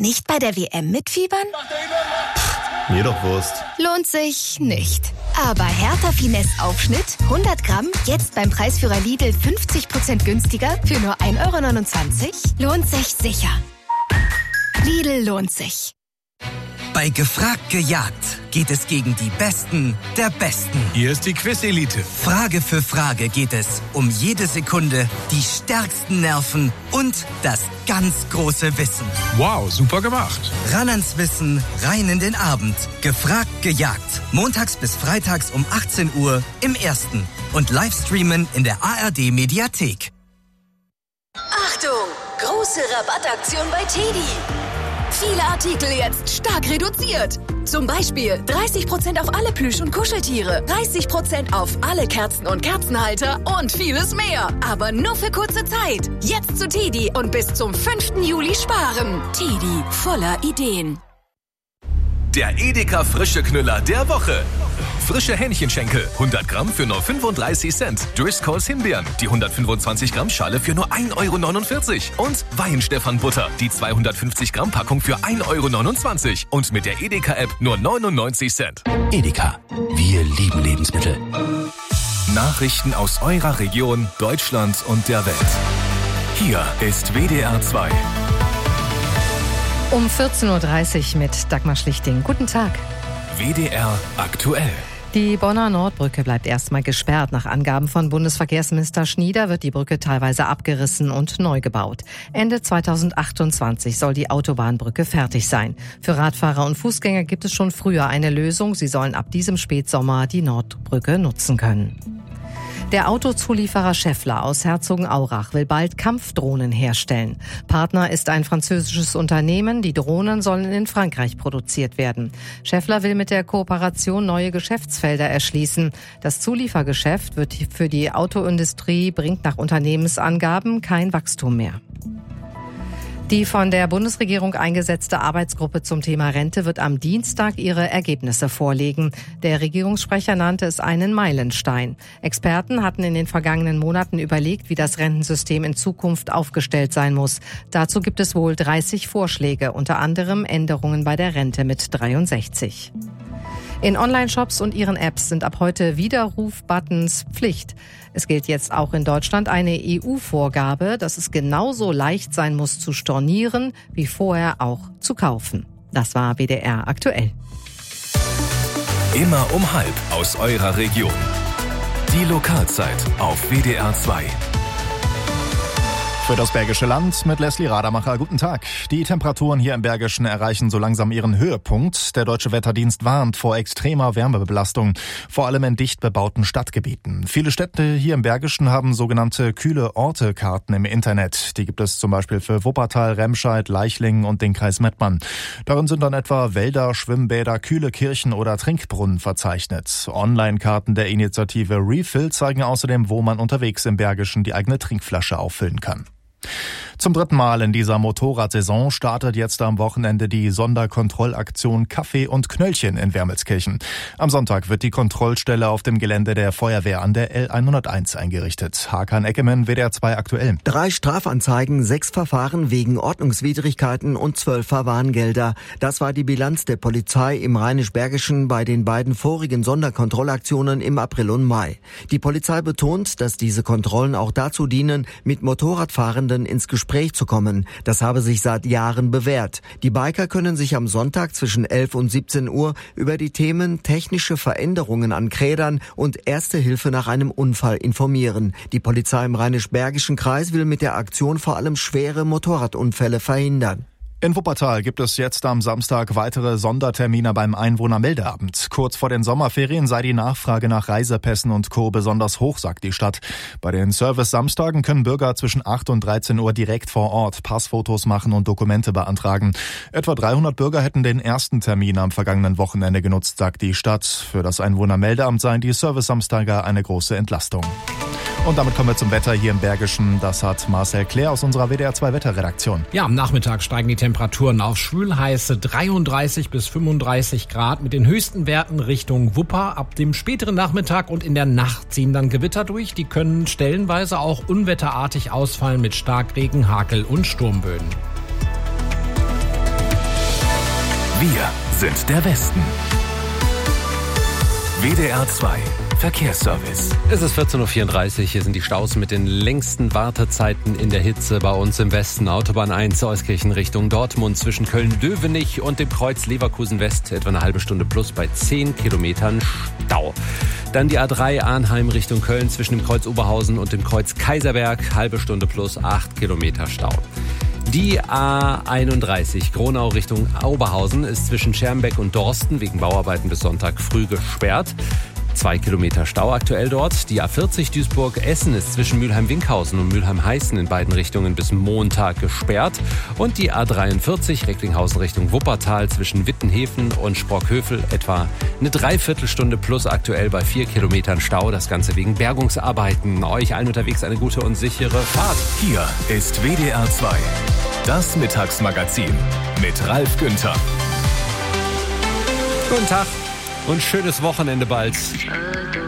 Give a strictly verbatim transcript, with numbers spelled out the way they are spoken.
Nicht bei der W M mitfiebern? Mir doch Wurst. Lohnt sich nicht. Aber Hertha Finesse Aufschnitt hundert Gramm, jetzt beim Preisführer Lidl fünfzig Prozent günstiger für nur ein Euro neunundzwanzig, lohnt sich sicher. Lidl lohnt sich. Bei Gefragt gejagt geht es gegen die Besten der Besten. Hier ist die Quiz-Elite. Frage für Frage geht es um jede Sekunde, die stärksten Nerven und das ganz große Wissen. Wow, super gemacht. Ran ans Wissen, rein in den Abend. Gefragt gejagt. Montags bis freitags um achtzehn Uhr im Ersten. Und Livestreamen in der A R D-Mediathek. Achtung! Große Rabattaktion bei Teddy. Viele Artikel jetzt stark reduziert. Zum Beispiel dreißig Prozent auf alle Plüsch- und Kuscheltiere, dreißig Prozent auf alle Kerzen und Kerzenhalter und vieles mehr. Aber nur für kurze Zeit. Jetzt zu Teddy und bis zum fünften Juli sparen. Teddy, voller Ideen. Der Edeka Frische Knüller der Woche. Frische Hähnchenschenkel, hundert Gramm für nur fünfunddreißig Cent. Driscolls Himbeeren, die hundertfünfundzwanzig Gramm Schale für nur ein Euro neunundvierzig. Und Weihenstephan Butter, die zweihundertfünfzig Gramm Packung für ein Euro neunundzwanzig. Und mit der Edeka-App nur neunundneunzig Cent. Edeka, wir lieben Lebensmittel. Nachrichten aus eurer Region, Deutschland und der Welt. Hier ist W D R zwei. Um vierzehn Uhr dreißig mit Dagmar Schlichting. Guten Tag. W D R aktuell. Die Bonner Nordbrücke bleibt erstmal gesperrt. Nach Angaben von Bundesverkehrsminister Schnieder wird die Brücke teilweise abgerissen und neu gebaut. Ende zweitausendachtundzwanzig soll die Autobahnbrücke fertig sein. Für Radfahrer und Fußgänger gibt es schon früher eine Lösung. Sie sollen ab diesem Spätsommer die Nordbrücke nutzen können. Der Autozulieferer Schaeffler aus Herzogenaurach will bald Kampfdrohnen herstellen. Partner ist ein französisches Unternehmen. Die Drohnen sollen in Frankreich produziert werden. Schaeffler will mit der Kooperation neue Geschäftsfelder erschließen. Das Zuliefergeschäft wird für die Autoindustrie bringt nach Unternehmensangaben kein Wachstum mehr. Die von der Bundesregierung eingesetzte Arbeitsgruppe zum Thema Rente wird am Dienstag ihre Ergebnisse vorlegen. Der Regierungssprecher nannte es einen Meilenstein. Experten hatten in den vergangenen Monaten überlegt, wie das Rentensystem in Zukunft aufgestellt sein muss. Dazu gibt es wohl dreißig Vorschläge, unter anderem Änderungen bei der Rente mit dreiundsechzig. In Online-Shops und ihren Apps sind ab heute Widerruf-Buttons Pflicht. Es gilt jetzt auch in Deutschland eine E U-Vorgabe, dass es genauso leicht sein muss zu stornieren, wie vorher auch zu kaufen. Das war W D R aktuell. Immer um halb aus eurer Region. Die Lokalzeit auf W D R zwei. Für das Bergische Land mit Leslie Rademacher. Guten Tag. Die Temperaturen hier im Bergischen erreichen so langsam ihren Höhepunkt. Der Deutsche Wetterdienst warnt vor extremer Wärmebelastung, vor allem in dicht bebauten Stadtgebieten. Viele Städte hier im Bergischen haben sogenannte kühle Orte-Karten im Internet. Die gibt es zum Beispiel für Wuppertal, Remscheid, Leichlingen und den Kreis Mettmann. Darin sind dann etwa Wälder, Schwimmbäder, kühle Kirchen oder Trinkbrunnen verzeichnet. Online-Karten der Initiative Refill zeigen außerdem, wo man unterwegs im Bergischen die eigene Trinkflasche auffüllen kann. Zum dritten Mal in dieser Motorradsaison startet jetzt am Wochenende die Sonderkontrollaktion Kaffee und Knöllchen in Wermelskirchen. Am Sonntag wird die Kontrollstelle auf dem Gelände der Feuerwehr an der L hunderteins eingerichtet. Hakan Eckemann, W D R zwei aktuell. Drei Strafanzeigen, sechs Verfahren wegen Ordnungswidrigkeiten und zwölf Verwarngelder. Das war die Bilanz der Polizei im Rheinisch-Bergischen bei den beiden vorigen Sonderkontrollaktionen im April und Mai. Die Polizei betont, dass diese Kontrollen auch dazu dienen, mit Motorradfahrenden ins Gespräch zu kommen. Das habe sich seit Jahren bewährt. Die Biker können sich am Sonntag zwischen elf und siebzehn Uhr über die Themen technische Veränderungen an Rädern und Erste Hilfe nach einem Unfall informieren. Die Polizei im Rheinisch-Bergischen Kreis will mit der Aktion vor allem schwere Motorradunfälle verhindern. In Wuppertal gibt es jetzt am Samstag weitere Sondertermine beim Einwohnermeldeabend. Kurz vor den Sommerferien sei die Nachfrage nach Reisepässen und Co. besonders hoch, sagt die Stadt. Bei den Service-Samstagen können Bürger zwischen acht und dreizehn Uhr direkt vor Ort Passfotos machen und Dokumente beantragen. Etwa dreihundert Bürger hätten den ersten Termin am vergangenen Wochenende genutzt, sagt die Stadt. Für das Einwohnermeldeamt seien die Service-Samstage eine große Entlastung. Und damit kommen wir zum Wetter hier im Bergischen. Das hat Marcel Claire aus unserer W D R zwei Wetterredaktion. Ja, am Nachmittag steigen die Temperaturen auf schwülheiße dreiunddreißig bis fünfunddreißig Grad mit den höchsten Werten Richtung Wupper. Ab dem späteren Nachmittag und in der Nacht ziehen dann Gewitter durch. Die können stellenweise auch unwetterartig ausfallen mit Starkregen, Hagel und Sturmböen. Wir sind der Westen. W D R zwei Verkehrsservice. Es ist vierzehn Uhr vierunddreißig. Hier sind die Staus mit den längsten Wartezeiten in der Hitze bei uns im Westen. Autobahn eins Euskirchen Richtung Dortmund zwischen Köln-Dövenich und dem Kreuz Leverkusen West. Etwa eine halbe Stunde plus bei zehn Kilometern Stau. Dann die A drei Arnheim Richtung Köln zwischen dem Kreuz Oberhausen und dem Kreuz Kaiserberg. Halbe Stunde plus acht Kilometer Stau. Die A einunddreißig Gronau Richtung Oberhausen ist zwischen Schermbeck und Dorsten wegen Bauarbeiten bis Sonntag früh gesperrt. Zwei Kilometer Stau aktuell dort. Die A vierzig Duisburg-Essen ist zwischen Mülheim-Winkhausen und Mülheim-Heißen in beiden Richtungen bis Montag gesperrt. Und die A dreiundvierzig Recklinghausen Richtung Wuppertal zwischen Wittenhäfen und Sprockhövel etwa eine Dreiviertelstunde plus aktuell bei vier Kilometern Stau. Das Ganze wegen Bergungsarbeiten. Euch allen unterwegs eine gute und sichere Fahrt. Hier ist W D R zwei. Das Mittagsmagazin mit Ralf Günther. Guten Tag und schönes Wochenende bald.